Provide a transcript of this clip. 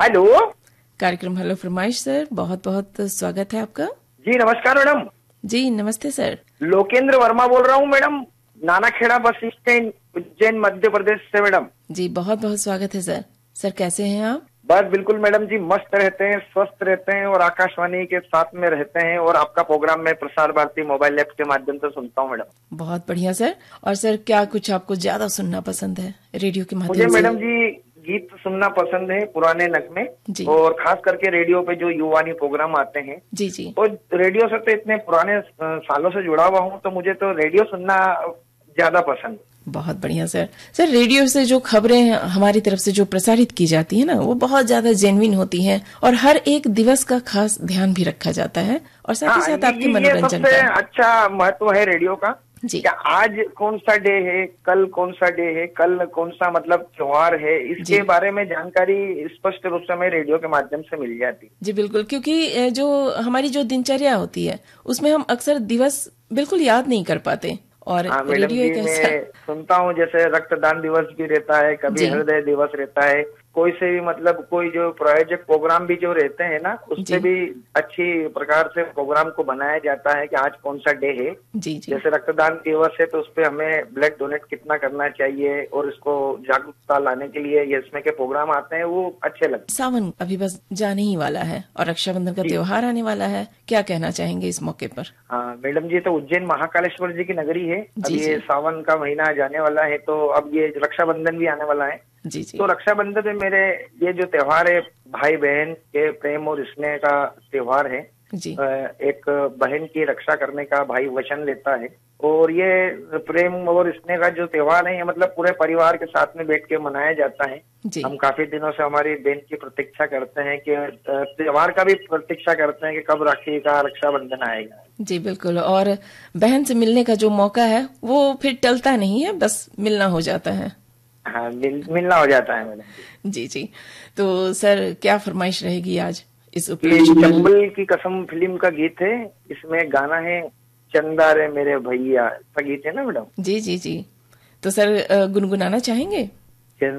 Hello. कार्यक्रम hello फरमाइश sir, बहुत बहुत स्वागत है आपका। जी नमस्कार मैडम। जी नमस्ते सर। लोकेंद्र वर्मा बोल रहा हूँ madam, Nanakheda bus stand, Ujjain, Madhya Pradesh से मैडम। जी बहुत बहुत स्वागत है सर। सर कैसे हैं आप? बस बिल्कुल मैडम जी, मस्त रहते हैं, स्वस्थ रहते हैं और आकाशवाणी के साथ में रहते हैं और आपका प्रोग्राम मैं प्रसार भारती मोबाइल ऐप के माध्यम से सुनता हूँ मैडम। बहुत बढ़िया सर। और सर क्या कुछ आपको ज्यादा सुनना पसंद है रेडियो के मुझे माध्यम से? मैडम जी गीत सुनना पसंद है, पुराने नगमे, जी और खास करके रेडियो पे जो युवानी प्रोग्राम आते हैं। जी जी। और रेडियो से तो इतने पुराने सालों से जुड़ा हुआ हूँ, तो मुझे तो रेडियो सुनना ज्यादा पसंद है। बहुत बढ़िया सर। सर रेडियो से जो खबरें हमारी तरफ से जो प्रसारित की जाती है ना, वो बहुत ज्यादा जेन्युइन होती हैं और हर एक दिवस का खास ध्यान भी रखा जाता है और साथ ही हाँ, साथ आपके ये मनोरंजन सबसे का। अच्छा महत्व है रेडियो का। जी क्या आज कौन सा डे है, कल कौन सा डे है, कल कौन सा मतलब त्योहार है, जी इसके बारे में जानकारी स्पष्ट रूप से हमें रेडियो के माध्यम से मिल जाती है। जी बिल्कुल, क्योंकि जो हमारी जो दिनचर्या होती है उसमें हम अक्सर दिवस बिल्कुल याद नहीं कर पाते और हाँ मैडम रेडियो जी, एक ऐसा। मैं सुनता हूँ, जैसे रक्तदान दिवस भी रहता है, कभी जी हृदय दिवस रहता है, कोई से भी मतलब कोई जो प्रायोजक प्रोग्राम भी जो रहते हैं ना, उसपे जी भी अच्छी प्रकार से प्रोग्राम को बनाया जाता है कि आज कौन सा डे है। जी जी। जैसे रक्तदान दिवस है तो उसपे हमें ब्लड डोनेट कितना करना चाहिए और इसको जागरूकता लाने के लिए ये इसमें के प्रोग्राम आते हैं, वो अच्छे लगते सावन अभी बस जाने ही वाला है और रक्षाबंधन का हैं। जी त्योहार आने वाला है, क्या कहना चाहेंगे इस मौके पर? हाँ मैडम जी, तो उज्जैन महाकालेश्वर जी की नगरी है। अब जी ये जी सावन का महीना जाने वाला है, तो अब ये रक्षाबंधन भी आने वाला है। जी जी तो रक्षाबंधन में मेरे ये जो त्योहार है, भाई बहन के प्रेम और स्नेह का त्योहार है। जी एक बहन की रक्षा करने का भाई वचन लेता है, और ये प्रेम और स्नेह का जो त्योहार है, ये मतलब पूरे परिवार के साथ में बैठ के मनाया जाता है। जी हम काफी दिनों से हमारी बहन की प्रतीक्षा करते हैं कि त्योहार का भी प्रतीक्षा करते हैं कि कब राखी का रक्षाबंधन आएगा। जी बिल्कुल। और बहन से मिलने का जो मौका है वो फिर टलता नहीं है, बस मिलना हो जाता है। हाँ, मिलना हो जाता है मैडम जी। जी जी। तो सर क्या फरमाइश रहेगी आज इस ये उपलक्ष्य पर? चंबल की कसम फिल्म का गीत है, इसमें गाना है चंदा रे मेरे भैया, ऐसा गीत है ना मैडम। जी जी जी। तो सर गुनगुनाना चाहेंगे?